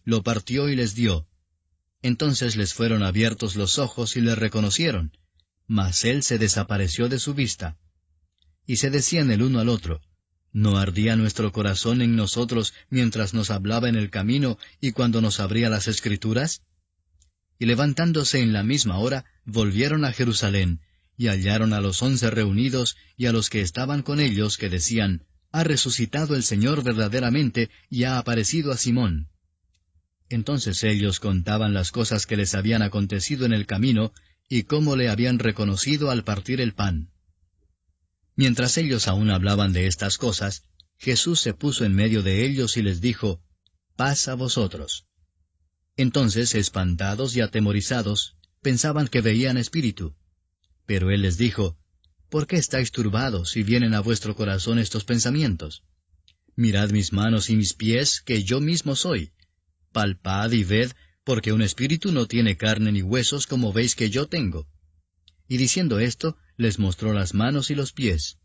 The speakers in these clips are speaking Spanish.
lo partió y les dio. Entonces les fueron abiertos los ojos y le reconocieron, mas él se desapareció de su vista. Y se decían el uno al otro, ¿no ardía nuestro corazón en nosotros mientras nos hablaba en el camino y cuando nos abría las Escrituras? Y levantándose en la misma hora, volvieron a Jerusalén, y hallaron a los 11 reunidos y a los que estaban con ellos, que decían, «Ha resucitado el Señor verdaderamente, y ha aparecido a Simón». Entonces ellos contaban las cosas que les habían acontecido en el camino, y cómo le habían reconocido al partir el pan. Mientras ellos aún hablaban de estas cosas, Jesús se puso en medio de ellos y les dijo, «Paz a vosotros». Entonces, espantados y atemorizados, pensaban que veían espíritu. Pero él les dijo, «¿Por qué estáis turbados y vienen a vuestro corazón estos pensamientos? Mirad mis manos y mis pies, que yo mismo soy. Palpad y ved, porque un espíritu no tiene carne ni huesos como veis que yo tengo». Y diciendo esto, les mostró las manos y los pies.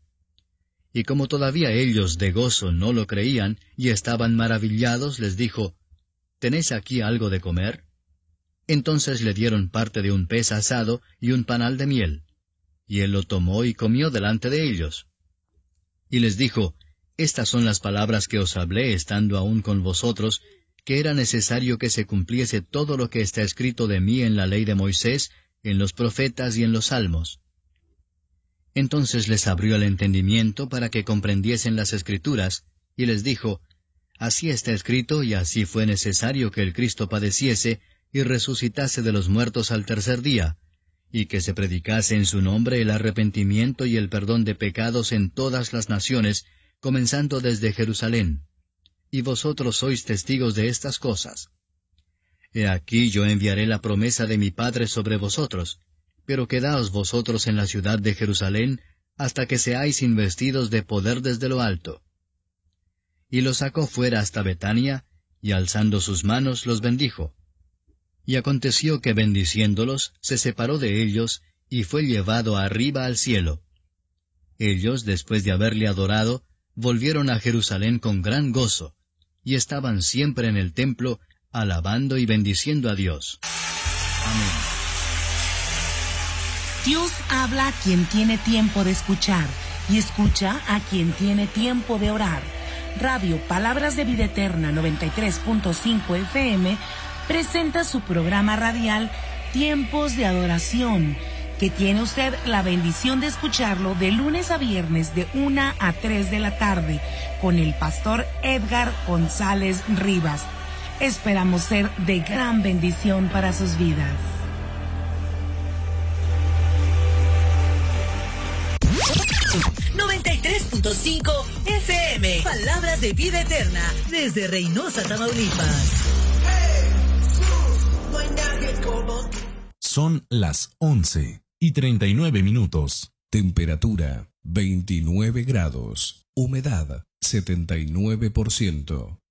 Y como todavía ellos de gozo no lo creían, y estaban maravillados, les dijo, «¿Tenéis aquí algo de comer?» Entonces le dieron parte de un pez asado y un panal de miel. Y él lo tomó y comió delante de ellos. Y les dijo, «Estas son las palabras que os hablé estando aún con vosotros, que era necesario que se cumpliese todo lo que está escrito de mí en la ley de Moisés, en los profetas y en los salmos». Entonces les abrió el entendimiento para que comprendiesen las Escrituras, y les dijo, «Así está escrito, y así fue necesario que el Cristo padeciese, y resucitase de los muertos al tercer día, y que se predicase en su nombre el arrepentimiento y el perdón de pecados en todas las naciones, comenzando desde Jerusalén. Y vosotros sois testigos de estas cosas. He aquí yo enviaré la promesa de mi Padre sobre vosotros, pero quedaos vosotros en la ciudad de Jerusalén, hasta que seáis investidos de poder desde lo alto». Y los sacó fuera hasta Betania, y alzando sus manos los bendijo. Y aconteció que bendiciéndolos, se separó de ellos, y fue llevado arriba al cielo. Ellos, después de haberle adorado, volvieron a Jerusalén con gran gozo, y estaban siempre en el templo, alabando y bendiciendo a Dios. Amén. Dios habla a quien tiene tiempo de escuchar, y escucha a quien tiene tiempo de orar. Radio Palabras de Vida Eterna 93.5 FM presenta su programa radial Tiempos de Adoración, que tiene usted la bendición de escucharlo de lunes a viernes de 1 a 3 de la tarde con el pastor Edgar González Rivas. Esperamos ser de gran bendición para sus vidas. .5 FM, Palabras de Vida Eterna, desde Reynosa, Tamaulipas. Son las 11:39. Temperatura 29 grados. Humedad 79%.